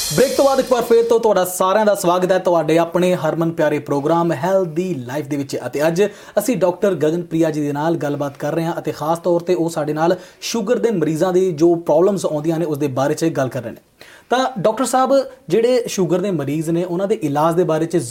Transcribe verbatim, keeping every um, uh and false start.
Break ਤੋਂ ਬਾਅਦ ਇੱਕ ਵਾਰ ਫਿਰ ਤੋਂ ਤੁਹਾਡਾ ਸਾਰਿਆਂ ਦਾ ਸਵਾਗਤ ਹੈ ਤੁਹਾਡੇ ਆਪਣੇ ਹਰਮਨ ਪਿਆਰੇ ਪ੍ਰੋਗਰਾਮ ਹੈਲਦੀ ਲਾਈਫ ਦੇ ਵਿੱਚ। ਅਤੇ ਅੱਜ ਅਸੀਂ ਡਾਕਟਰ ਗਗਨਪ੍ਰਿਆ ਜੀ ਦੇ ਨਾਲ ਗੱਲਬਾਤ ਕਰ ਰਹੇ ਹਾਂ ਅਤੇ ਖਾਸ ਤੌਰ 'ਤੇ ਉਹ ਸਾਡੇ ਨਾਲ ਸ਼ੂਗਰ ਦੇ ਮਰੀਜ਼ਾਂ ਦੀ ਜੋ ਪ੍ਰੋਬਲਮਸ ਆਉਂਦੀਆਂ ਨੇ ਉਸ ਦੇ ਬਾਰੇ 'ਚ ਗੱਲ ਕਰ ਰਹੇ ਨੇ। ਤਾਂ ਡਾਕਟਰ ਸਾਹਿਬ, ਜਿਹੜੇ ਸ਼ੂਗਰ ਦੇ ਮਰੀਜ਼ ਨੇ ਉਹਨਾਂ ਦੇ ਇਲਾਜ ਦੇ ਬਾਰੇ 'ਚ